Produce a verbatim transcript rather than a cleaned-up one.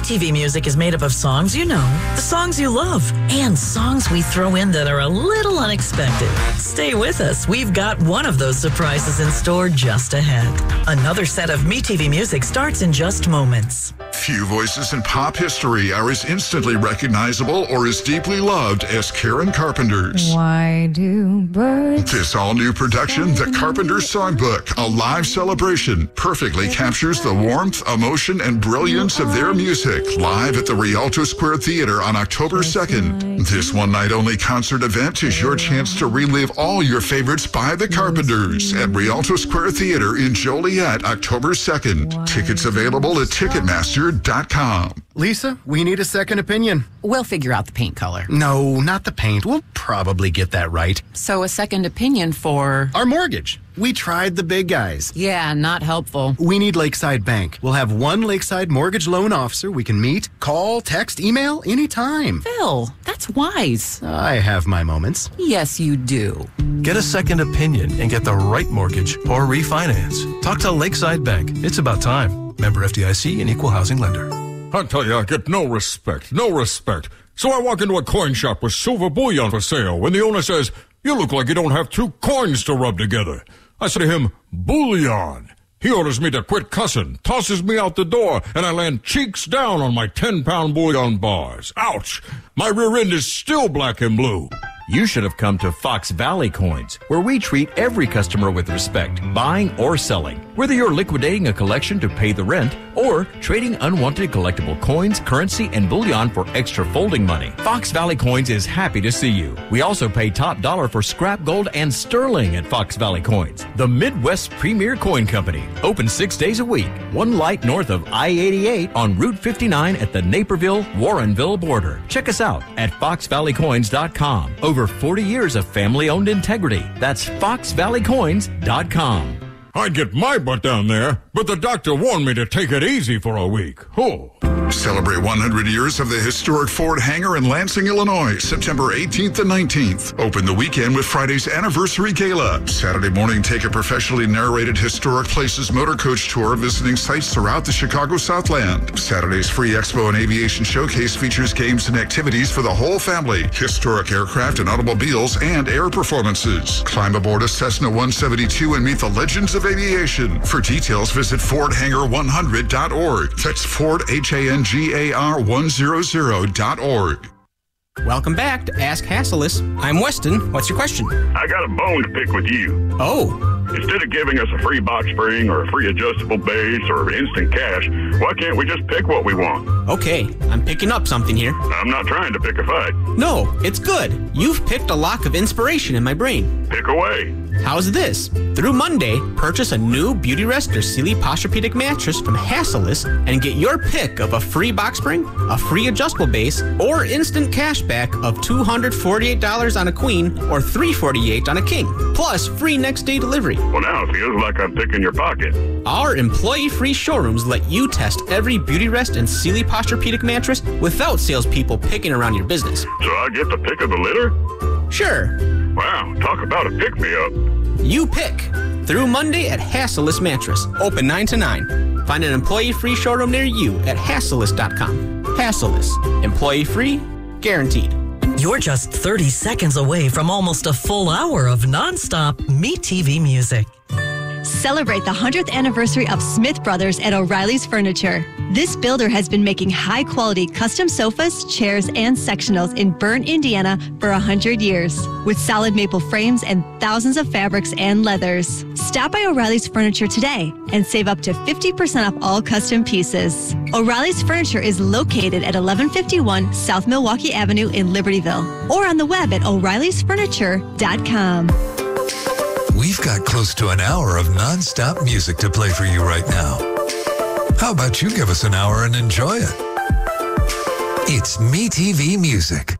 MeTV Music is made up of songs you know, the songs you love, and songs we throw in that are a little unexpected. Stay with us. We've got one of those surprises in store just ahead. Another set of MeTV Music starts in just moments. Few voices in pop history are as instantly recognizable or as deeply loved as Karen Carpenter's. Why do birds... This all-new production, The Carpenters Songbook, a live celebration, perfectly captures the warmth, emotion, and brilliance of their music live at the Rialto Square Theater on October second. This one-night-only concert event is your chance to relive all your favorites by The Carpenters at Rialto Square Theater in Joliet, October second. Tickets available at Ticketmaster dot com. Lisa, we need a second opinion. We'll figure out the paint color. No, not the paint. We'll probably get that right. So a second opinion for... Our mortgage. We tried the big guys. Yeah, not helpful. We need Lakeside Bank. We'll have one Lakeside mortgage loan officer we can meet, call, text, email, anytime. Phil, that's wise. I have my moments. Yes, you do. Get a second opinion and get the right mortgage or refinance. Talk to Lakeside Bank. It's about time. Member F D I C and Equal Housing Lender. I tell you, I get no respect, no respect. So I walk into a coin shop with silver bullion for sale when the owner says, "You look like you don't have two coins to rub together." I say to him, "Bullion." He orders me to quit cussing, tosses me out the door, and I land cheeks down on my ten-pound bullion bars. Ouch! My rear end is still black and blue. You should have come to Fox Valley Coins, where we treat every customer with respect, buying or selling. Whether you're liquidating a collection to pay the rent or trading unwanted collectible coins, currency, and bullion for extra folding money, Fox Valley Coins is happy to see you. We also pay top dollar for scrap gold and sterling at Fox Valley Coins, the Midwest's premier coin company. Open six days a week, one light north of I eighty-eight on Route fifty-nine at the Naperville-Warrenville border. Check us out at fox valley coins dot com. Over forty years of family-owned integrity. That's fox valley coins dot com. I'd get my butt down there, but the doctor warned me to take it easy for a week. Oh. Celebrate one hundred years of the historic Ford hangar in Lansing, Illinois, September eighteenth and nineteenth. Open the weekend with Friday's anniversary gala. Saturday morning, take a professionally narrated historic places motor coach tour visiting sites throughout the Chicago Southland. Saturday's free expo and aviation showcase features games and activities for the whole family, historic aircraft and automobiles, and air performances. Climb aboard a Cessna one seventy-two and meet the legends of aviation. For details, visit ford hangar one hundred dot org. That's Ford, H A N G A R one hundred dot org. Welcome back to Ask Hasselus. I'm Weston. What's your question? I got a bone to pick with you. Oh. Instead of giving us a free box spring or a free adjustable base or instant cash, why can't we just pick what we want? Okay, I'm picking up something here. I'm not trying to pick a fight. No, it's good. You've picked a lock of inspiration in my brain. Pick away. How's this? Through Monday, purchase a new Beautyrest or Sealy Posturepedic mattress from Hasselus and get your pick of a free box spring, a free adjustable base, or instant cash back of two hundred forty-eight dollars on a queen or three hundred forty-eight dollars on a king, plus free next day delivery. Well, now it feels like I'm picking your pocket. Our employee-free showrooms let you test every Beautyrest and Sealy Posturepedic mattress without salespeople picking around your business. So I get the pick of the litter? Sure. Wow, talk about a pick-me-up. You pick. Through Monday at Hasselus Mattress. Open nine to nine. Find an employee-free showroom near you at hasselus dot com. Hasselus. Employee-free, guaranteed. You're just thirty seconds away from almost a full hour of nonstop MeTV music. Celebrate the one hundredth anniversary of Smith Brothers at O'Reilly's Furniture. This builder has been making high-quality custom sofas, chairs, and sectionals in Bern, Indiana for one hundred years. With solid maple frames and thousands of fabrics and leathers. Stop by O'Reilly's Furniture today and save up to fifty percent off all custom pieces. O'Reilly's Furniture is located at eleven fifty-one South Milwaukee Avenue in Libertyville or on the web at o'reillys furniture dot com. We've got close to an hour of non-stop music to play for you right now. How about you give us an hour and enjoy it? It's MeTV Music.